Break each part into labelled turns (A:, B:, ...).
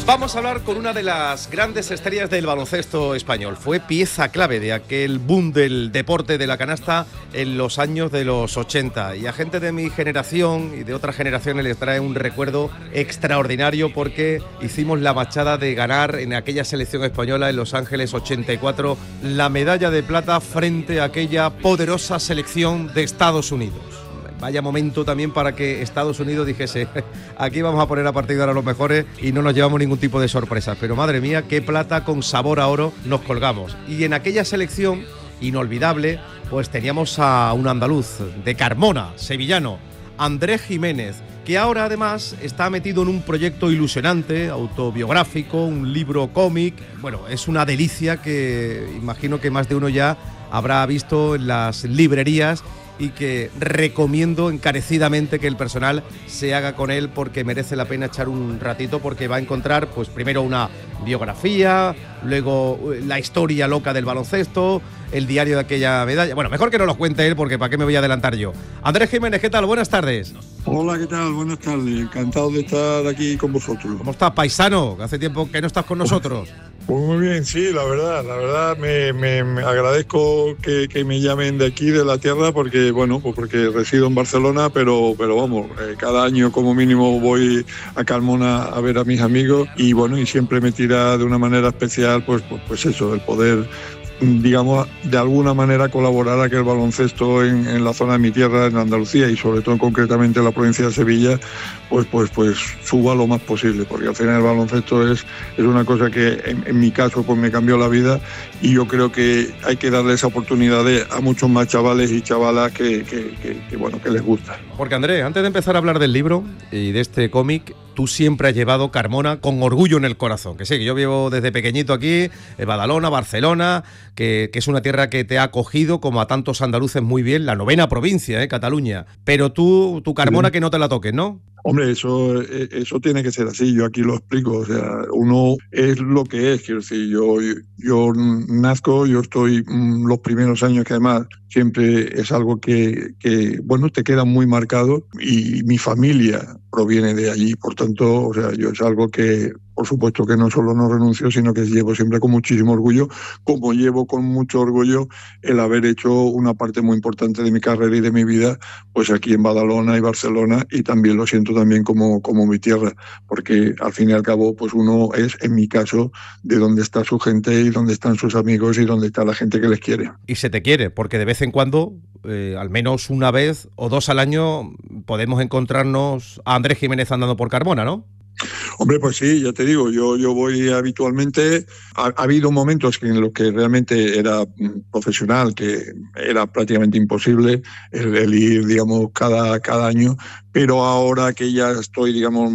A: Vamos a hablar con una de las grandes estrellas del baloncesto español. Fue pieza clave de aquel boom del deporte de la canasta en los años de los 80. Y a gente de mi generación y de otras generaciones les trae un recuerdo extraordinario porque hicimos la machada de ganar en aquella selección española en Los Ángeles 84 la medalla de plata frente a aquella poderosa selección de Estados Unidos. Vaya momento también para que Estados Unidos dijese, aquí vamos a poner a partir de ahora los mejores y no nos llevamos ningún tipo de sorpresas. Pero madre mía, qué plata con sabor a oro nos colgamos. Y en aquella selección inolvidable, pues teníamos a un andaluz de Carmona, sevillano, Andrés Jiménez, que ahora además está metido en un proyecto ilusionante, autobiográfico, un libro cómic. Bueno, es una delicia que imagino que más de uno ya habrá visto en las librerías y que recomiendo encarecidamente que el personal se haga con él porque merece la pena echar un ratito, porque va a encontrar pues primero una biografía, luego la historia loca del baloncesto, el diario de aquella medalla. Bueno, mejor que no lo cuente él porque para qué me voy a adelantar yo. Andrés Jiménez, ¿qué tal? Buenas tardes.
B: Hola, ¿qué tal? Buenas tardes. Encantado de estar aquí con vosotros.
A: ¿Cómo estás, paisano? Hace tiempo que no estás con nosotros.
B: Pues muy bien, sí, la verdad me agradezco que me llamen de aquí, de la tierra, porque bueno, pues porque resido en Barcelona, pero vamos, cada año como mínimo voy a Carmona a ver a mis amigos y bueno, y siempre me tira de una manera especial pues eso, el poder, digamos, de alguna manera colaborar a que el baloncesto en la zona de mi tierra, en Andalucía y sobre todo concretamente en la provincia de Sevilla, pues suba lo más posible, porque al final el baloncesto es una cosa que en mi caso pues me cambió la vida y yo creo que hay que darle esa oportunidad a muchos más chavales y chavalas que les gusta.
A: Porque Andrés, antes de empezar a hablar del libro y de este cómic, tú siempre has llevado Carmona con orgullo en el corazón, que sí, que yo vivo desde pequeñito aquí, en Badalona, Barcelona, que es una tierra que te ha acogido como a tantos andaluces muy bien, la 9ª provincia, Cataluña, pero tu Carmona sí, que no te la toques, ¿no?
B: Hombre, eso tiene que ser así, yo aquí lo explico, o sea, uno es lo que es, quiero decir, yo nazco, yo estoy los primeros años que además siempre es algo que bueno, te queda muy marcado y mi familia proviene de allí, por tanto, o sea, yo es algo que por supuesto que no solo no renuncio, sino que llevo siempre con muchísimo orgullo, como llevo con mucho orgullo el haber hecho una parte muy importante de mi carrera y de mi vida, pues aquí en Badalona y Barcelona, y también lo siento también como mi tierra, porque al fin y al cabo, pues uno es, en mi caso, de donde está su gente y donde están sus amigos y donde está la gente que les quiere.
A: Y se te quiere, porque de vez en cuando, al menos una vez o dos al año, podemos encontrarnos a Andrés Jiménez andando por Carmona, ¿no?
B: Hombre, pues sí, ya te digo, yo voy habitualmente. Ha habido momentos en los que realmente era profesional, que era prácticamente imposible el ir, digamos, cada año, pero ahora que ya estoy, digamos,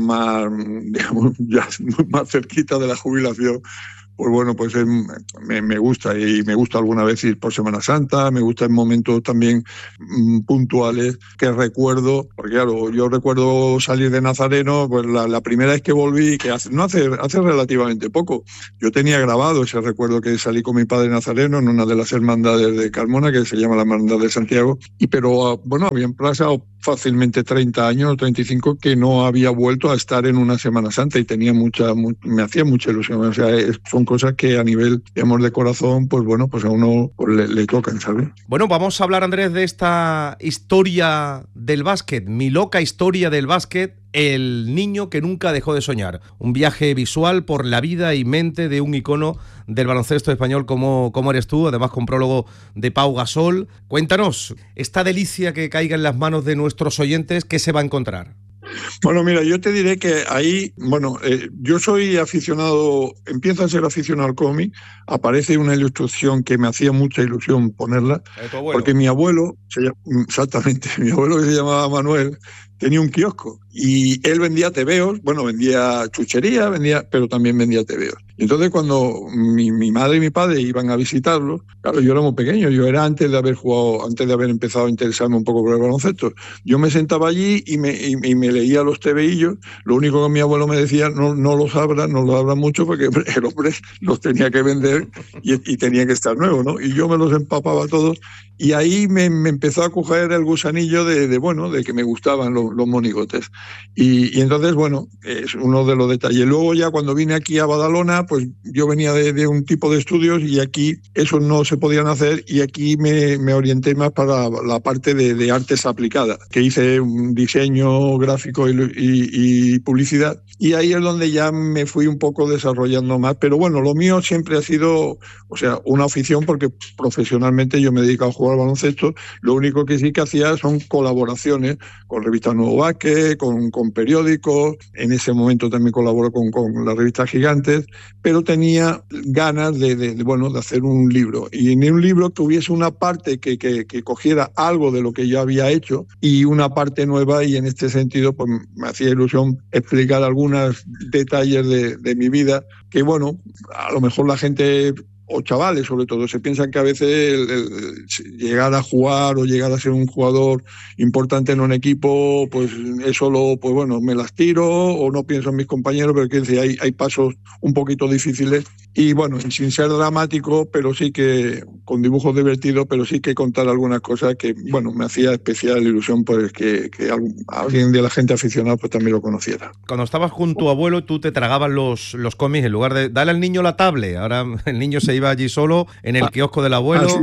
B: ya más cerquita de la jubilación, pues bueno, pues me gusta, y me gusta alguna vez ir por Semana Santa, me gusta en momentos también puntuales que recuerdo, porque claro, yo recuerdo salir de Nazareno, pues la primera vez que volví, que hace relativamente poco, yo tenía grabado ese recuerdo que salí con mi padre Nazareno en una de las hermandades de Carmona, que se llama la Hermandad de Santiago, pero bueno, habían pasado fácilmente 30 años o 35 que no había vuelto a estar en una Semana Santa y me hacía mucha ilusión, o sea, son cosas que a nivel, digamos, de corazón, pues bueno, pues a uno pues le tocan, ¿sabes?
A: Bueno, vamos a hablar, Andrés, de esta historia del básquet, mi loca historia del básquet, el niño que nunca dejó de soñar. Un viaje visual por la vida y mente de un icono del baloncesto español como eres tú, además con prólogo de Pau Gasol. Cuéntanos, esta delicia que caiga en las manos de nuestros oyentes, ¿qué se va a encontrar?
B: Bueno, mira, yo te diré que ahí, bueno, yo soy aficionado, empiezo a ser aficionado al cómic, aparece una ilustración que me hacía mucha ilusión ponerla, porque mi abuelo, exactamente, mi abuelo que se llamaba Manuel, tenía un kiosco y él vendía tebeos, bueno, vendía chuchería, pero también vendía tebeos. Y entonces cuando mi madre y mi padre iban a visitarlo, claro, yo era muy pequeño, yo era antes de haber empezado a interesarme un poco por el baloncesto. Yo me sentaba allí y me leía los tebeillos. Lo único que mi abuelo me decía, no los abras mucho, porque el hombre los tenía que vender y tenía que estar nuevo, ¿no? Y yo me los empapaba todos. Y ahí me empezó a coger el gusanillo de que me gustaban los monigotes. Y entonces, bueno, es uno de los detalles. Luego ya cuando vine aquí a Badalona, pues yo venía de un tipo de estudios y aquí eso no se podían hacer, y aquí me orienté más para la parte de artes aplicadas, que hice un diseño gráfico y publicidad, y ahí es donde ya me fui un poco desarrollando más. Pero bueno, lo mío siempre ha sido, o sea, una afición, porque profesionalmente yo me dedico a jugar al baloncesto. Lo único que sí que hacía son colaboraciones con revistas Nuevo Basket, con periódicos. En ese momento también colaboro con la revista Gigantes, pero tenía ganas de hacer un libro, y en un libro que hubiese una parte que cogiera algo de lo que yo había hecho y una parte nueva, y en este sentido pues me hacía ilusión explicar algunos detalles de mi vida que, bueno, a lo mejor la gente, o chavales sobre todo, se piensan que a veces llegar a jugar o llegar a ser un jugador importante en un equipo, pues es solo, pues bueno, me las tiro o no pienso en mis compañeros, pero que decir, hay pasos un poquito difíciles, y bueno, sin ser dramático, pero sí que con dibujos divertidos, pero sí que contar algunas cosas que, bueno, me hacía especial ilusión, pues que alguien de la gente aficionada pues también lo conociera.
A: Cuando estabas con tu abuelo, tú te tragabas los cómics en lugar de darle al niño la tablet. Ahora el niño se iba allí solo en el kiosco del abuelo,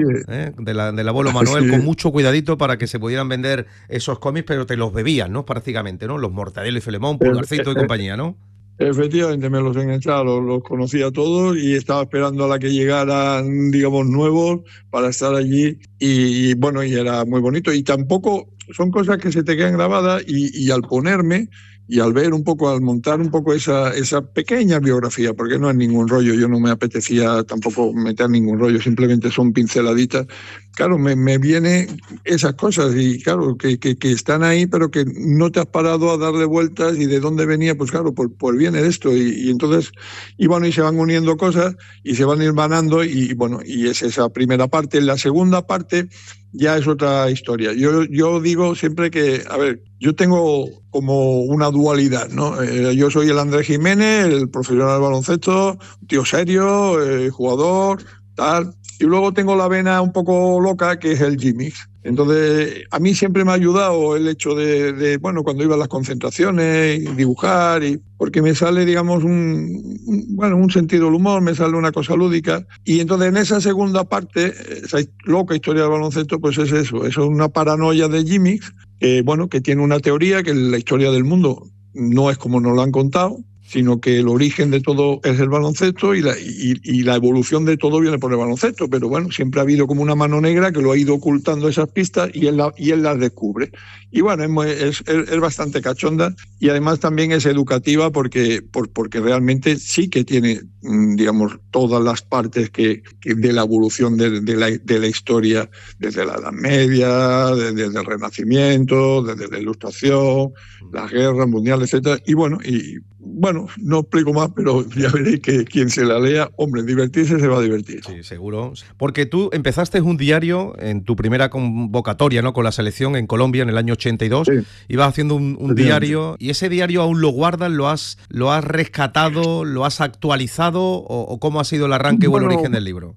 A: del abuelo Manuel, con mucho cuidadito para que se pudieran vender esos cómics, pero te los bebías, ¿no? Prácticamente, ¿no? Los Mortadelo y Filemón, Pulgarcito y compañía, ¿no?
B: Efectivamente, me los enganchaba, los conocía todos, y estaba esperando a la que llegaran, digamos, nuevos para estar allí, y bueno, y era muy bonito. Y tampoco son cosas que se te quedan grabadas, y al ponerme y al ver un poco, al montar un poco esa pequeña biografía, porque no es ningún rollo, yo no me apetecía tampoco meter ningún rollo, simplemente son pinceladitas. Claro, me vienen esas cosas, y claro, que están ahí, pero que no te has parado a darle vueltas, y de dónde venía, pues claro, pues viene de esto, y entonces, y bueno, y se van uniendo cosas, y se van hilvanando, y bueno, y es esa primera parte. La segunda parte ya es otra historia. Yo digo siempre que, a ver, yo tengo como una dualidad, ¿no? Yo soy el Andrés Jiménez, el profesional del baloncesto, un tío serio, jugador, tal. Y luego tengo la vena un poco loca, que es el Gimmicks. Entonces, a mí siempre me ha ayudado el hecho de bueno, cuando iba a las concentraciones, y dibujar, porque me sale, digamos, un sentido del humor, me sale una cosa lúdica. Y entonces, en esa segunda parte, esa loca historia del baloncesto, pues es eso, es una paranoia de Gimmicks, bueno, que tiene una teoría, que la historia del mundo no es como nos lo han contado, sino que el origen de todo es el baloncesto, y la evolución de todo viene por el baloncesto. Pero bueno, siempre ha habido como una mano negra que lo ha ido ocultando esas pistas, y él las descubre. Y bueno, es bastante cachonda, y además también es educativa, porque realmente sí que tiene, digamos, todas las partes que de la evolución de la historia, desde la Edad Media, desde el Renacimiento, desde la Ilustración, las guerras mundiales, etcétera. Y bueno, no explico más, pero ya veréis que quien se la lea, hombre, divertirse se va a divertir.
A: Sí, seguro. Porque tú empezaste un diario en tu primera convocatoria, ¿no?, con la selección en Colombia en el año 82. Sí. Ibas haciendo un diario, y ese diario aún lo guardas, lo has rescatado, lo has actualizado, o ¿cómo ha sido el arranque o el origen del libro?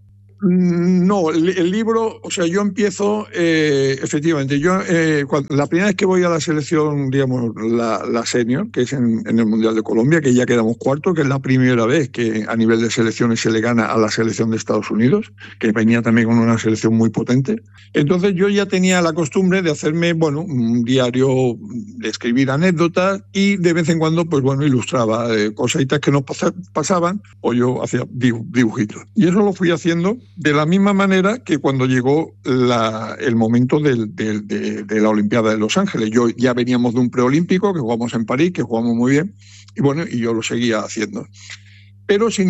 B: No, el libro, o sea, yo empiezo, efectivamente, la primera vez que voy a la selección, digamos, la senior, que es en el Mundial de Colombia, que ya quedamos cuarto, que es la primera vez que a nivel de selecciones se le gana a la selección de Estados Unidos, que venía también con una selección muy potente. Entonces yo ya tenía la costumbre de hacerme, bueno, un diario, de escribir anécdotas, y de vez en cuando, pues bueno, ilustraba cositas que nos pasaban, o yo hacía dibujitos. Y eso lo fui haciendo de la misma manera que cuando llegó el momento de la Olimpiada de Los Ángeles. Yo ya veníamos de un preolímpico, que jugamos en París, que jugamos muy bien, y bueno, y yo lo seguía haciendo, pero sin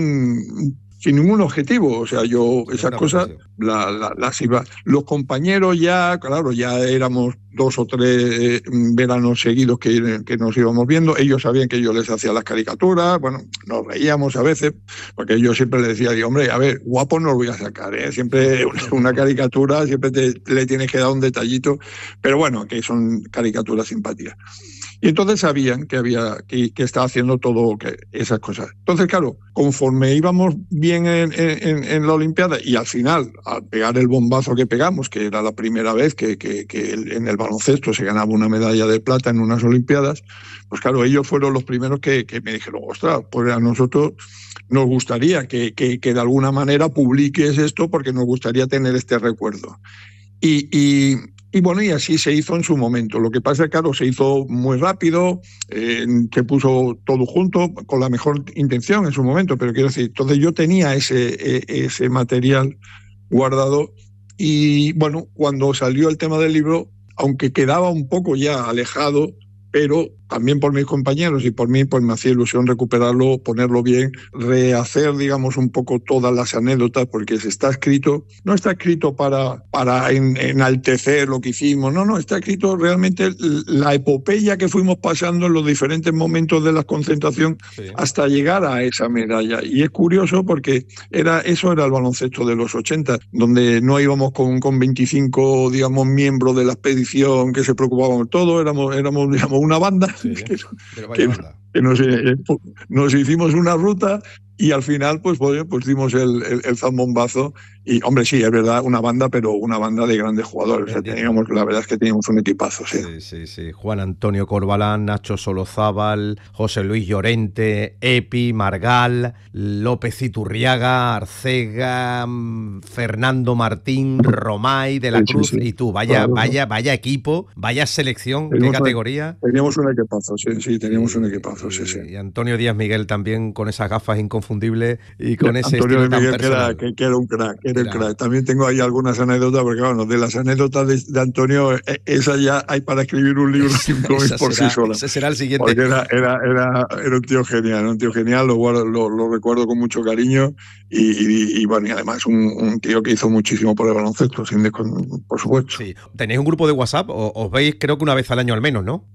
B: ningún objetivo. O sea, yo esas cosas las iba. Los compañeros ya, claro, ya éramos 2 o 3 veranos seguidos que nos íbamos viendo. Ellos sabían que yo les hacía las caricaturas. Bueno, nos reíamos a veces, porque yo siempre les decía, digo, hombre, a ver, guapo no lo voy a sacar, ¿eh? Siempre una caricatura, siempre le tienes que dar un detallito, pero bueno, que son caricaturas simpáticas. Y entonces sabían que estaba haciendo todo esas cosas. Entonces, claro, conforme íbamos bien en la Olimpiada y al final, al pegar el bombazo que pegamos, que era la primera vez que en el baloncesto se ganaba una medalla de plata en unas Olimpiadas, pues claro, ellos fueron los primeros que me dijeron, ostras, pues a nosotros nos gustaría que de alguna manera publiques esto porque nos gustaría tener este recuerdo. Y bueno, y así se hizo en su momento. Lo que pasa es que, claro, se hizo muy rápido, se puso todo junto, con la mejor intención en su momento, pero quiero decir, entonces yo tenía ese material guardado y bueno, cuando salió el tema del libro, aunque quedaba un poco ya alejado, pero también por mis compañeros y por mí, pues me hacía ilusión recuperarlo, ponerlo bien, rehacer, digamos, un poco todas las anécdotas, porque no está escrito para enaltecer lo que hicimos, no, está escrito realmente la epopeya que fuimos pasando en los diferentes momentos de la concentración hasta llegar a esa medalla. Y es curioso porque eso era el baloncesto de los 80, donde no íbamos con 25, digamos, miembros de la expedición que se preocupaban de todo, éramos digamos, una banda. Sí, que nos hicimos una ruta y al final pues dimos el zambombazo y hombre, sí, es verdad, una banda, pero una banda de grandes jugadores. O sea, la verdad es que teníamos un equipazo, sí.
A: Sí. Juan Antonio Corbalán, Nacho Solozábal, José Luis Llorente, Epi, Margal, López Iturriaga, Arcega, Fernando Martín, Romay, De la Cruz y tú. Vaya equipo, vaya selección, qué categoría.
B: Teníamos un equipazo, sí, teníamos un equipazo, sí.
A: Y Antonio Díaz Miguel también con esas gafas inconfundibles y con ese
B: Antonio
A: estilo
B: Miguel,
A: tan personal.
B: que era un crack, También tengo ahí algunas anedotas, porque bueno, de las anécdotas de Antonio, esa ya hay para escribir un libro por sí sola.
A: Ese será el siguiente.
B: Porque era un tío genial, lo recuerdo con mucho cariño y bueno, y además un tío que hizo muchísimo por el baloncesto, por supuesto.
A: Sí. ¿Tenéis un grupo de WhatsApp? ¿Os veis creo que una vez al año al menos, no?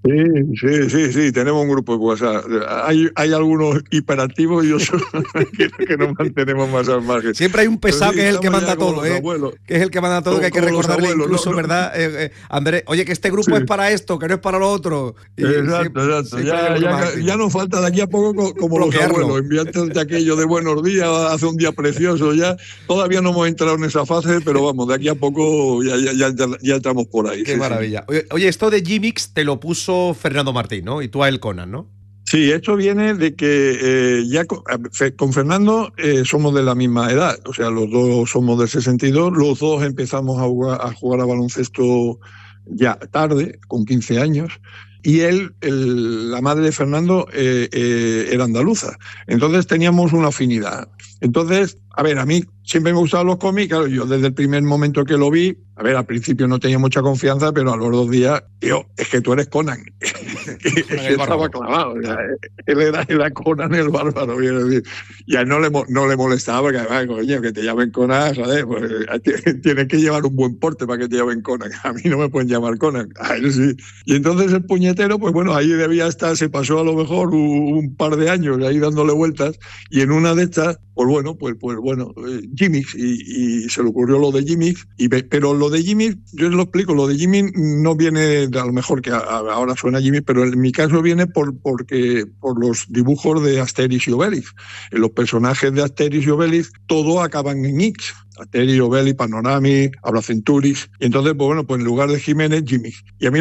B: Sí, tenemos un grupo de WhatsApp. Hay algunos hiperactivos y otros que no mantenemos más al margen.
A: Siempre hay un pesado que es el que manda todo, que es el que manda todo, que hay que recordarle abuelos, incluso, ¿verdad? Andrés, oye, que este grupo es para esto, que no es para lo otro. Y
B: exacto. Ya nos falta de aquí a poco como los abuelos, enviarte aquello de buenos días, hace un día precioso, ya todavía no hemos entrado en esa fase, pero vamos, de aquí a poco ya estamos por ahí.
A: Qué maravilla. Oye, esto de G-Mix te lo puso Fernando Martín, ¿no? Y tú a El Conan, ¿no?
B: Sí, esto viene de que ya con Fernando somos de la misma edad, o sea, los dos somos del 62, los dos empezamos a jugar a baloncesto ya tarde, con 15 años, y la madre de Fernando era andaluza, entonces teníamos una afinidad. Entonces, a ver, a mí siempre me gustaban los cómics, claro, yo desde el primer momento que lo vi, a ver, al principio no tenía mucha confianza, pero a los 2 días, tío, es que tú eres Conan. Estaba clavado, o sea, él era Conan el bárbaro, quiero decir. Y a él no le molestaba, porque además, coño, que te llamen Conan, joder, pues tienes que llevar un buen porte para que te llamen Conan. A mí no me pueden llamar Conan, a él sí. Y entonces el puñetero, pues bueno, ahí debía estar, se pasó a lo mejor un par de años ahí dándole vueltas, y en una de estas, pues bueno, G-Mix, y se le ocurrió lo de G-Mix, pero lo de G-Mix, yo os lo explico, lo de G-Mix no viene, a lo mejor que ahora suena G-Mix, pero en mi caso viene por los dibujos de Asterix y Obelix. Los personajes de Asterix y Obelix, todos acaban en X. Asterix, Obelix, Panorami, Abracenturis, y entonces, pues bueno, pues en lugar de Jiménez, G-Mix. Y a mí